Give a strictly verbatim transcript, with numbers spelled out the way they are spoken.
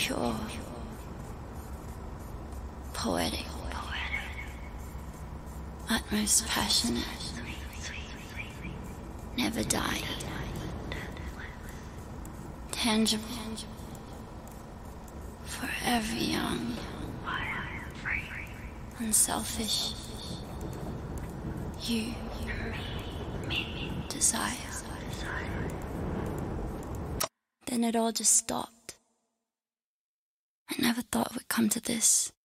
pure, poetic, utmost passionate, never dying, tangible, forever young, unselfish, you, desire. Then it all just stopped. I never thought it would come to this.